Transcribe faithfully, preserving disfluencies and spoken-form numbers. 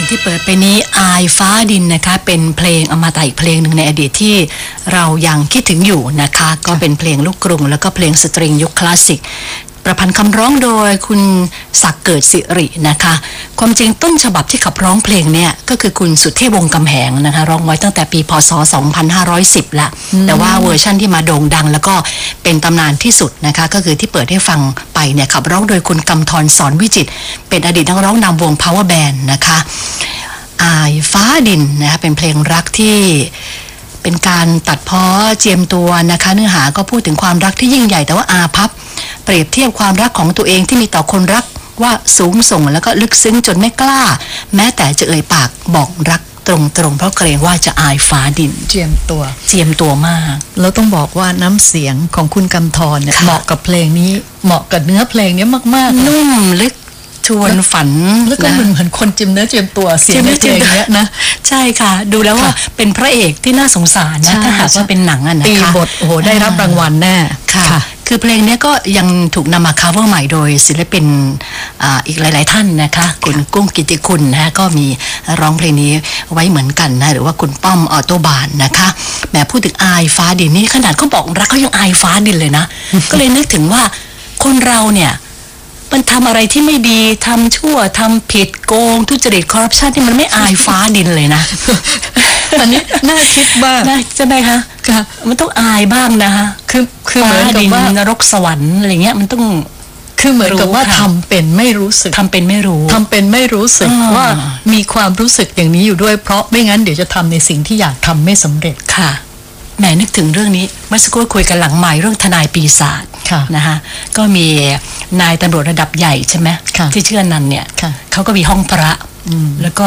ที่เปิดไปนี้อายฟ้าดินนะคะเป็นเพลงอมตะอีกเพลงหนึ่งในอดีตที่เรายังคิดถึงอยู่นะคะก็เป็นเพลงลูกกรุงแล้วก็เพลงสตริงยุคคลาสสิกประพันธ์คำร้องโดยคุณศักดิ์เกิดสิรินะคะความจริงต้นฉบับที่ขับร้องเพลงเนี่ยก็คือคุณสุเทพวงศ์กำแหงนะคะร้องไว้ตั้งแต่ปีพ.ศ. สองพันห้าร้อยสิบละแต่ว่าเวอร์ชั่นที่มาโด่งดังแล้วก็เป็นตำนานที่สุดนะคะก็คือที่เปิดให้ฟังไปเนี่ยขับร้องโดยคุณกำธรสอนวิจิตรเป็นอดีตนักร้องนำวง Power Band นะคะอายฟ้าดินนะคะเป็นเพลงรักที่เป็นการตัดพ้อเจียมตัวนะคะเนื้อหาก็พูดถึงความรักที่ยิ่งใหญ่แต่ว่าอาภัพเปรียบเทียบความรักของตัวเองที่มีต่อคนรักว่าสูงส่งแล้วก็ลึกซึ้งจนไม่กล้าแม้แต่จะเอ่ยปากบอกรักตรงๆเพราะเกรงว่าจะอายฟ้าดินเจียมตัวเจียมตัวมากแล้วต้องบอกว่าน้ำเสียงของคุณกำธรเนี่ยเหมาะกับเพลงนี้เหมาะกับเนื้อเพลงนี้มากๆนุ่มลึกชวนฝันแล้วก็เหมือนเหมือนคนจิมเนื้อเจียมตัวเสียงในเพลงนี้นะใช่ค่ะดูแล้วว่าเป็นพระเอกที่น่าสงสารนะถ้าหากว่าเป็นหนังอ่ะนะคะตีบทโอ้โหได้รับรางวัลแน่ค่ะคือเพลงนี้ก็ยังถูกนำมา cover ใหม่โดยศิลปิน อ, อีกหลายๆท่านนะคะคุณกุ้งกิติคุณนะก็มีร้องเพลงนี้ไว้เหมือนกันนะหรือว่าคุณป้อมออโตบานนะคะแหมพูดถึงอายฟ้าดินนี่ขนาดเขาบอกรักเขายังอายฟ้าดินเลยนะ ก็เลยนึกถึงว่าคนเราเนี่ยมันทำอะไรที่ไม่ดีทำชั่วทำผิดโกงทุจริตคอร์รัปชันที่มันไม่อายฟ้าดินเลยนะอันนี้น่าคิดบ้างนะใช่ไหมคะค่ะมันต้องอายบ้างนะคะคือคือเหมือนกับว่านรกสวรรค์อะไรเงี้ยมันต้องคือเหมือนกับว่าทำเป็นไม่รู้สึกทำเป็นไม่รู้ทำเป็นไม่รู้สึกว่ามีความรู้สึกอย่างนี้อยู่ด้วยเพราะไม่งั้นเดี๋ยวจะทำในสิ่งที่อยากทำไม่สำเร็จค่ะแหมนึกถึงเรื่องนี้เมื่อสักครู่คุยกันหลังไมค์เรื่องทนายปีศาจนะคะก็มีนายตำรวจระดับใหญ่ใช่ไหมที่ชื่อนันเนี่ยเขาก็มีห้องพระแล้วก็